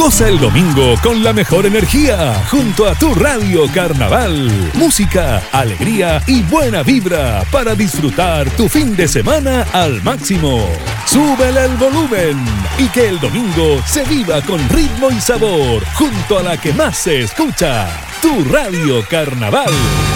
Goza el domingo con la mejor energía junto a tu Radio Carnaval. Música, alegría y buena vibra para disfrutar tu fin de semana al máximo. Súbele el volumen y que el domingo se viva con ritmo y sabor junto a la que más se escucha, tu Radio Carnaval.